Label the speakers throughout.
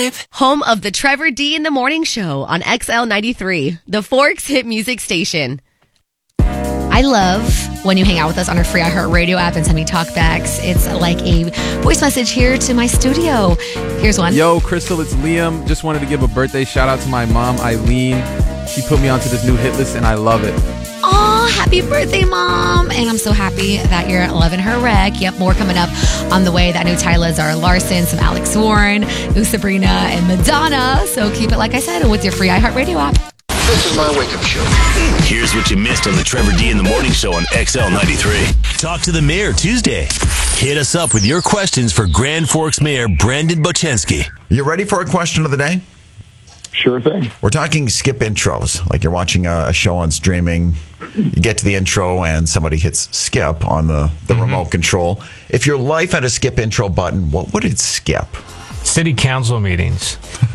Speaker 1: 95.
Speaker 2: Home of the Trevor D in the Morning Show on XL93, the Forks hit music station.
Speaker 3: I love when you hang out with us on our free iHeartRadio app and send me talkbacks. It's like a voice message here to my studio. Here's one.
Speaker 4: Yo, Crystal, it's Liam. Just wanted to give a birthday shout out to my mom, Eileen. She put me onto this new hit list and I love it.
Speaker 3: Oh, happy birthday, Mom. And I'm so happy that you're loving her rec. Yep, more coming up on the way. That new Tyler Zara Larson, some Alex Warren, new Sabrina, and Madonna. So keep it, like I said, with your free iHeartRadio app.
Speaker 5: This is my wake-up show.
Speaker 1: Here's what you missed on the Trevor D in the Morning Show on XL93. Talk to the mayor Tuesday. Hit us up with your questions for Grand Forks Mayor Brandon Bochensky.
Speaker 6: You ready for a question of the day?
Speaker 7: Sure thing.
Speaker 6: We're talking skip intros. Like you're watching a show on streaming. You get to the intro and somebody hits skip on the remote control. If your life had a skip intro button, what would it skip?
Speaker 8: City council meetings.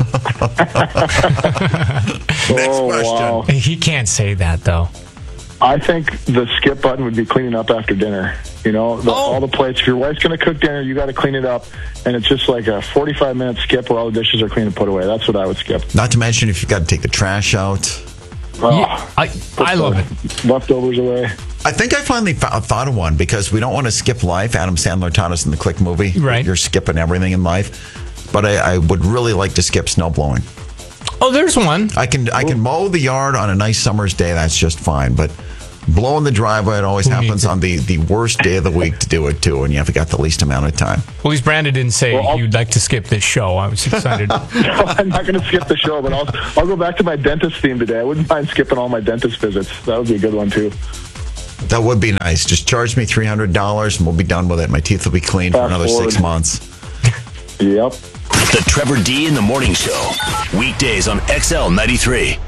Speaker 6: Next question.
Speaker 7: Wow.
Speaker 8: He can't say that, though.
Speaker 7: I think the skip button would be cleaning up after dinner. You know, all the plates. If your wife's going to cook dinner, you got to clean it up. And it's just like a 45-minute skip where all the dishes are clean and put away. That's what I would skip.
Speaker 6: Not to mention if you've got to take the trash out.
Speaker 8: Yeah, I love it.
Speaker 7: Leftovers away.
Speaker 6: I think I finally thought of one because we don't want to skip life. Adam Sandler taught us in the Click movie.
Speaker 8: Right.
Speaker 6: You're skipping everything in life. But I would really like to skip snow blowing.
Speaker 8: Oh, there's one.
Speaker 6: I can mow the yard on a nice summer's day. That's just fine. But blowing the driveway, it always happens on the worst day of the week to do it, too, and you have got the least amount of time.
Speaker 8: Well, at least Brandon didn't say he would like to skip this show. I was excited.
Speaker 7: No, I'm not going to skip the show, but I'll go back to my dentist theme today. I wouldn't mind skipping all my dentist visits. That would be a good one, too.
Speaker 6: That would be nice. Just charge me $300 and we'll be done with it. My teeth will be clean for another 6 months.
Speaker 7: Yep.
Speaker 1: The Trevor D in the Morning Show. Weekdays on XL93.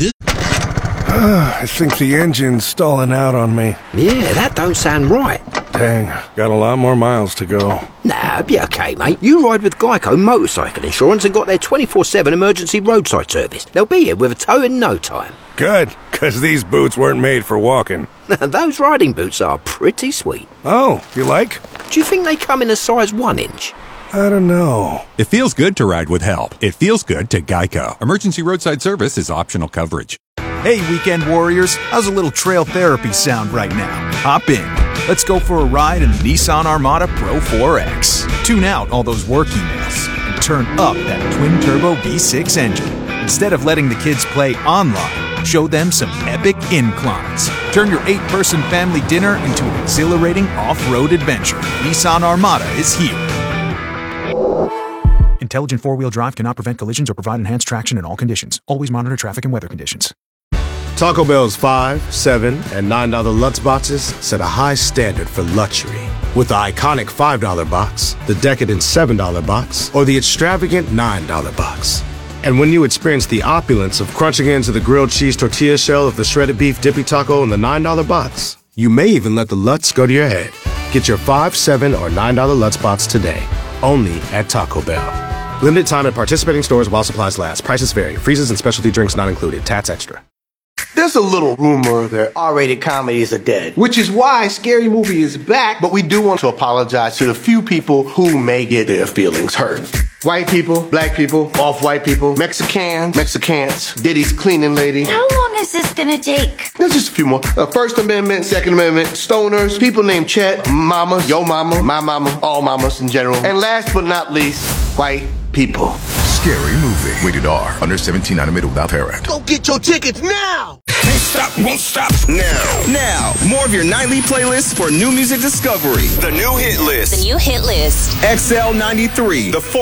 Speaker 9: I think the engine's stalling out on me.
Speaker 5: Yeah, that don't sound right.
Speaker 9: Dang, got a lot more miles to go.
Speaker 5: Nah, be okay, mate. You ride with Geico Motorcycle Insurance and got their 24/7 emergency roadside service. They'll be here with a tow in no time.
Speaker 9: Good, because these boots weren't made for walking.
Speaker 5: Those riding boots are pretty sweet.
Speaker 9: Oh, you like?
Speaker 5: Do you think they come in a size 1 inch?
Speaker 9: I don't know.
Speaker 10: It feels good to ride with help. It feels good to Geico. Emergency roadside service is optional coverage.
Speaker 11: Hey, weekend warriors. How's a little trail therapy sound right now? Hop in. Let's go for a ride in the Nissan Armada Pro 4X. Tune out all those work emails and turn up that twin-turbo V6 engine. Instead of letting the kids play online, show them some epic inclines. Turn your 8-person family dinner into an exhilarating off-road adventure. Nissan Armada is here. Intelligent four-wheel drive cannot prevent collisions or provide enhanced traction in all conditions. Always monitor traffic and weather conditions.
Speaker 12: Taco Bell's $5, $7, and $9 Lutz boxes set a high standard for luxury. With the iconic $5 box, the decadent $7 box, or the extravagant $9 box. And when you experience the opulence of crunching into the grilled cheese tortilla shell of the shredded beef dippy taco in the $9 box, you may even let the Lutz go to your head. Get your $5, $7, or $9 Lutz box today, only at Taco Bell. Limited time at participating stores while supplies last. Prices vary. Freezes and specialty drinks not included. Tats extra.
Speaker 13: There's a little rumor that R-rated comedies are dead, which is why Scary Movie is back, but we do want to apologize to the few people who may get their feelings hurt. White people, black people, off-white people, Mexicans, Diddy's cleaning lady.
Speaker 14: How long is this gonna take?
Speaker 13: There's just a few more. First Amendment, Second Amendment, stoners, people named Chet, mamas, yo mama, my mama, all mamas in general. And last but not least, white people.
Speaker 15: Scary Movie. Rated R. Under 17, animated without Hair Act.
Speaker 13: Go get your tickets now!
Speaker 1: Can't stop, won't stop. Now, more of your nightly playlist for new music discovery. The new hit list.
Speaker 2: The new hit list.
Speaker 1: XL93. The